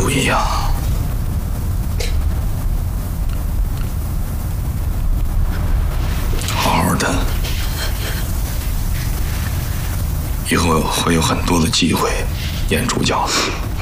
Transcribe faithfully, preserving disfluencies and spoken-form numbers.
不一样。好好的，以后会有很多的机会演主角。